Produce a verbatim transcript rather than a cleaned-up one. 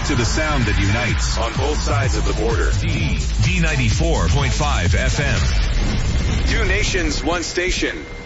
to the sound that unites on both sides of the border. D, D ninety-four point five F M. Two nations, one station.